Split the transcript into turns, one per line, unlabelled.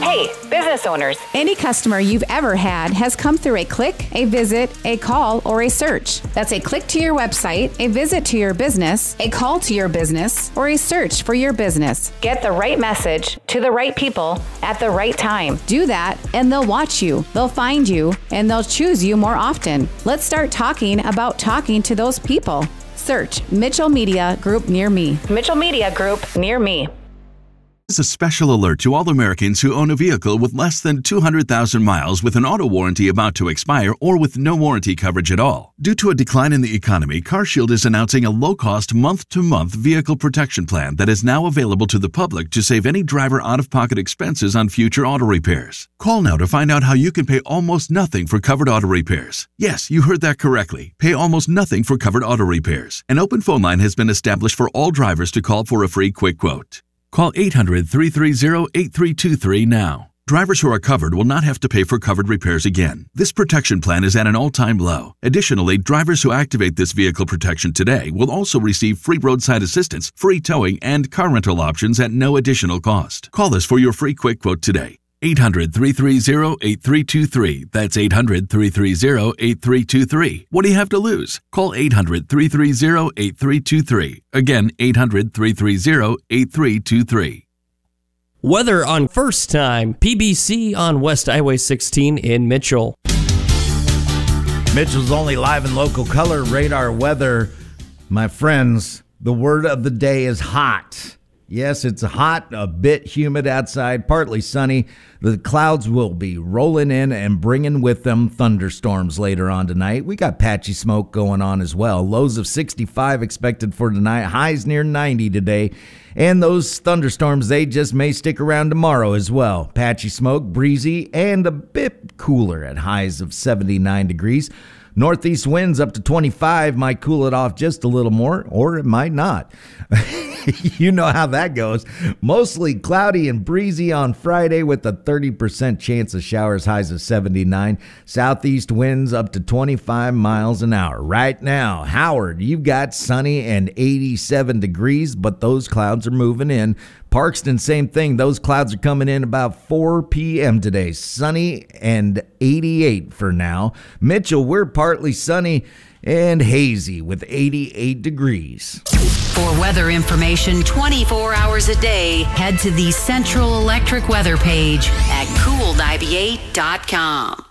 Hey, business owners.
Any customer you've ever had has come through a click, a visit, a call, or a search. That's a click to your website, a visit to your business, a call to your business, or a search for your business.
Get the right message to the right people at the right time.
Do that, and they'll watch you, they'll find you, and they'll choose you more often. Let's start talking about talking to those people. Search Mitchell Media Group near me.
Mitchell Media Group near me.
This is a special alert to all Americans who own a vehicle with less than 200,000 miles with an auto warranty about to expire or with no warranty coverage at all. Due to a decline in the economy, CarShield is announcing a low-cost month-to-month vehicle protection plan that is now available to the public to save any driver out-of-pocket expenses on future auto repairs. Call now to find out how you can pay almost nothing for covered auto repairs. Yes, you heard that correctly. Pay almost nothing for covered auto repairs. An open phone line has been established for all drivers to call for a free quick quote. Call 800-330-8323 now. Drivers who are covered will not have to pay for covered repairs again. This protection plan is at an all-time low. Additionally, drivers who activate this vehicle protection today will also receive free roadside assistance, free towing, and car rental options at no additional cost. Call us for your free quick quote today. 800-330-8323. That's 800-330-8323. What do you have to lose? Call 800-330-8323. Again, 800-330-8323.
Weather on First Time, PBC on West Highway 16 in Mitchell.
Mitchell's only live and local color radar weather. My friends, the word of the day is hot. Yes, it's hot, a bit humid outside, partly sunny. The clouds will be rolling in and bringing with them thunderstorms later on tonight. We got patchy smoke going on as well. Lows of 65 expected for tonight, highs near 90 today. And those thunderstorms, they just may stick around tomorrow as well. Patchy smoke, breezy, and a bit cooler at highs of 79 degrees. Northeast winds up to 25 might cool it off just a little more, or it might not. You know how that goes. Mostly cloudy and breezy on Friday with a 30% chance of showers, highs of 79. Southeast winds up to 25 miles an hour. Right now, Howard, you've got sunny and 87 degrees, but those clouds are moving in. Parkston, same thing. Those clouds are coming in about 4 p.m. today. Sunny and 88 for now. Mitchell, we're partly sunny and hazy with 88 degrees.
For weather information 24 hours a day, head to the Central Electric weather page at cool98.com.